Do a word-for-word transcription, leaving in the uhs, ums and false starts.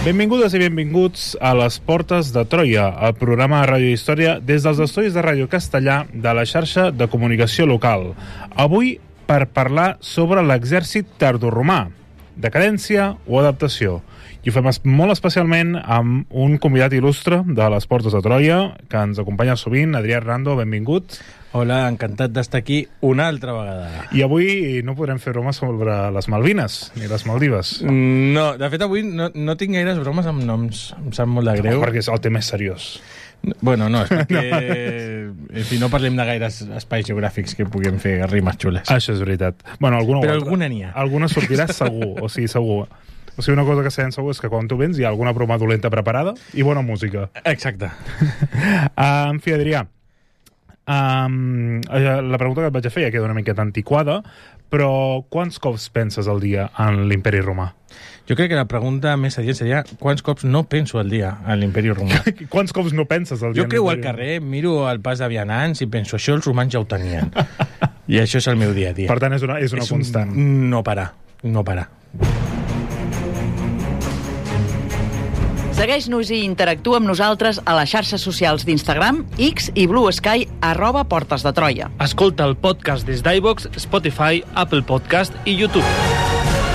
Benvingudes i benvinguts a Les Portes de Troia, el programa de Ràdio Història des dels estudis de Ràdio Castellà de la xarxa de comunicació local. Avui per parlar sobre l'exèrcit tardoromà, decadència o adaptació. I ho fem molt especialment amb un convidat il·lustre de Les Portes de Troia, que ens acompanya sovint, Adrià Hernando, benvingut. Hola, encantat d'estar aquí una altra vegada. I avui no podrem fer bromes sobre les Malvines, ni les Maldives. No, de fet avui no, no tinc gaires bromes amb noms, em sap molt de greu. No, perquè el tema és seriós. Bueno, no, és perquè no. Si no parlem de gaires espais geogràfics que puguem fer rimes xules. Això és veritat. Bueno, alguna Però altra, alguna n'hi ha. Alguna sortirà segur, o sigui, segur. O sigui, una cosa que sabem segur és que quan tu vens hi ha alguna broma dolenta preparada i bona música. Exacte. uh, en fi, Adrià, um, la pregunta que et vaig a fer ja queda una miqueta antiquada, però quants cops penses al dia en l'imperi romà? Jo crec que la pregunta més adient seria quants cops no penso al dia en l'imperi romà. Quants cops no penses al dia? Jo creu al carrer, miro el pas de vianants i penso, això els romans ja ho tenien. I això és el meu dia a dia. Per tant, és una, és una és constant. Un no parar, no parar. Segueix-nos i interactua amb nosaltres a les xarxes socials d'Instagram, X i Blue Sky, arroba Portes de Troia. Escolta el podcast des d'iVoox, Spotify, Apple Podcast i YouTube.